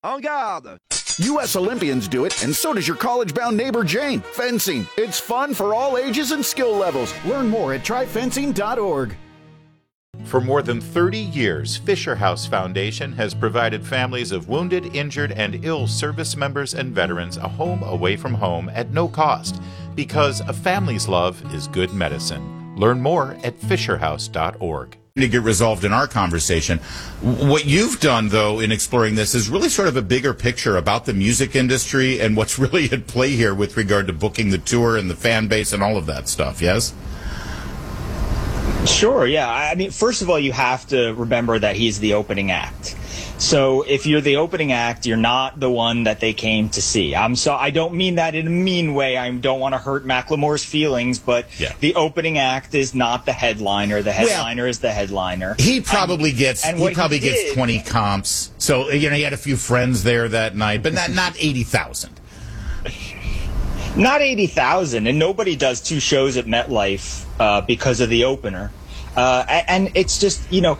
En garde! U.S. Olympians do it, and so does your college-bound neighbor Jane. Fencing. It's fun for all ages and skill levels. Learn more at tryfencing.org. For more than 30 years, Fisher House Foundation has provided families of wounded, injured, and ill service members and veterans a home away from home at no cost, because a family's love is good medicine. Learn more at fisherhouse.org. To get resolved in our conversation. What you've done, though, in exploring this is really sort of a bigger picture about the music industry and what's really at play here with regard to booking the tour and the fan base and all of that stuff, yes? Sure, yeah. I mean, first of all, you have to remember that he's the opening act. So if you're the opening act, you're not the one that they came to see. I don't mean that in a mean way. I don't want to hurt Macklemore's feelings, but the opening act is not the headliner. The headliner is the headliner. He probably gets 20 comps. So, he had a few friends there that night, but not 80,000. Not 80,000, and nobody does two shows at MetLife because of the opener. And it's just,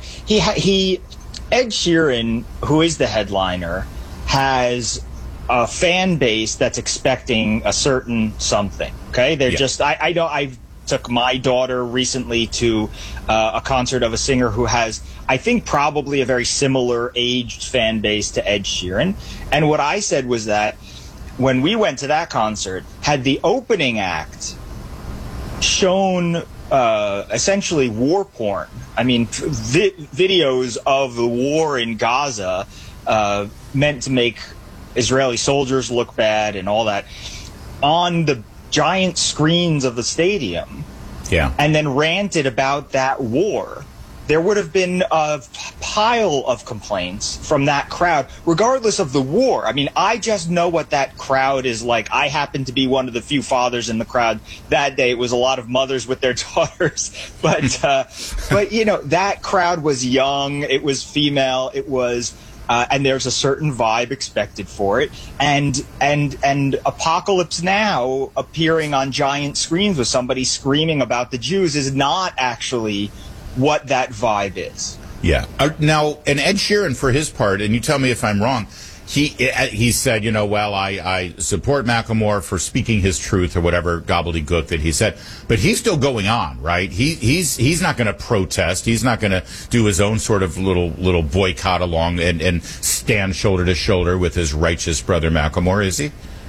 Ed Sheeran, who is the headliner, has a fan base that's expecting a certain something. Okay, they're just. I took my daughter recently to a concert of a singer who has, I think, probably a very similar aged fan base to Ed Sheeran. And what I said was that when we went to that concert, had the opening act shown essentially war porn. I mean, videos of the war in Gaza meant to make Israeli soldiers look bad and all that on the giant screens of the stadium, and then ranted about that war, there would have been a pile of complaints from that crowd, regardless of the war. I mean, I just know what that crowd is like. I happened to be one of the few fathers in the crowd that day. It was a lot of mothers with their daughters. But that crowd was young. It was female. It was, and there's a certain vibe expected for it. And Apocalypse Now appearing on giant screens with somebody screaming about the Jews is not actually what that vibe is. Yeah. Now, and Ed Sheeran, for his part, and you tell me if I'm wrong, he said, I support Macklemore for speaking his truth or whatever gobbledygook that he said, but he's still going on, right? He's not going to protest. He's not going to do his own sort of little boycott along and stand shoulder to shoulder with his righteous brother Macklemore, is he?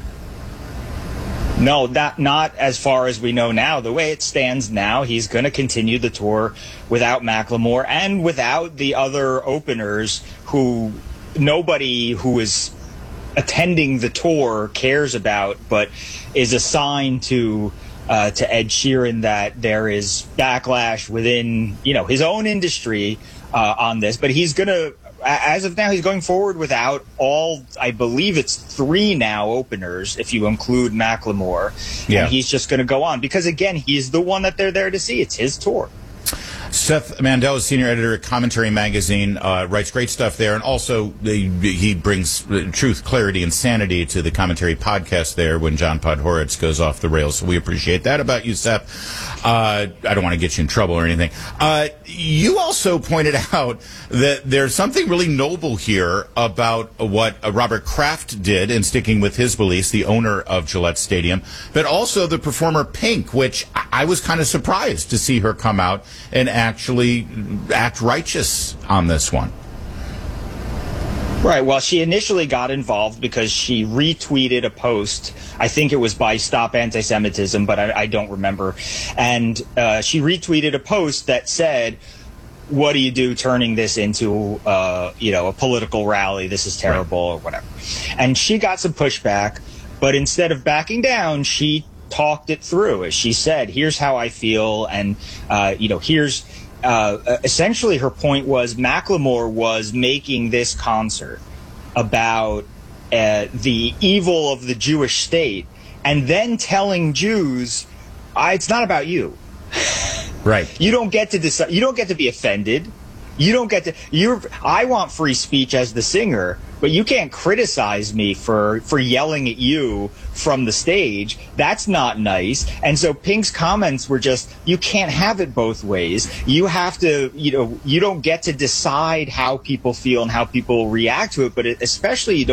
No, not as far as we know now. The way it stands now, he's going to continue the tour without Macklemore and without the other openers who nobody who is attending the tour cares about, but is assigned to Ed Sheeran that there is backlash within, his own industry on this. But he's going to, as of now, he's going forward without I believe it's 3 now openers, if you include Macklemore. Yeah. And he's just going to go on because, again, he's the one that they're there to see. It's his tour. Seth Mandel is senior editor at Commentary Magazine, writes great stuff there, and also he brings truth, clarity, and sanity to the Commentary podcast there when John Podhoretz goes off the rails. So we appreciate that about you, Seth. I don't want to get you in trouble or anything. You also pointed out that there's something really noble here about what Robert Kraft did in sticking with his beliefs, the owner of Gillette Stadium, but also the performer Pink, which I was kind of surprised to see her come out and actually act righteous on this one. Right. Well, she initially got involved because she retweeted a post. I think it was by Stop Anti-Semitism, but I don't remember. And she retweeted a post that said, "What do you do turning this into, a political rally? This is terrible," or whatever. And she got some pushback, but instead of backing down, she talked it through. As she said, "Here's how I feel," and here's. Essentially, her point was Macklemore was making this concert about the evil of the Jewish state, and then telling Jews, "It's not about you." Right. You don't get to decide. You don't get to be offended. You don't get to. I want free speech as the singer, but you can't criticize me for yelling at you from the stage. That's not nice. And so Pink's comments were just, you can't have it both ways. You have to, you don't get to decide how people feel and how people react to it, but especially you don't